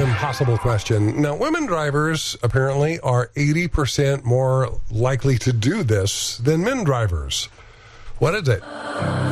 impossible question. Now, women drivers apparently are 80% more likely to do this than men drivers. What is it?